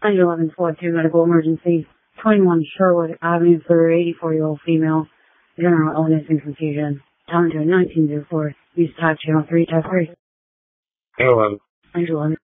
911-2 medical emergency. 21 Sherwood Avenue for 84-year-old female. General illness and confusion. Down to 1904. Use type channel 3 type 3. 911. 911.